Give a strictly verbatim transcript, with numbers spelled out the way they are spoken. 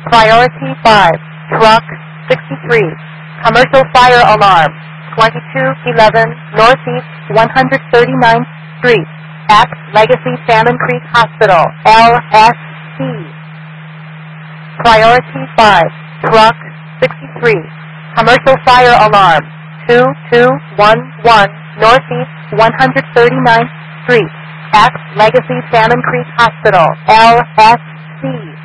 Priority five, Truck sixty-three, Commercial Fire Alarm, twenty-two eleven Northeast one hundred thirty-ninth Street, at Legacy Salmon Creek Hospital, L S C. Priority five, Truck sixty-three, Commercial Fire Alarm, two two one one Northeast one hundred thirty-ninth Street, at Legacy Salmon Creek Hospital, L S C.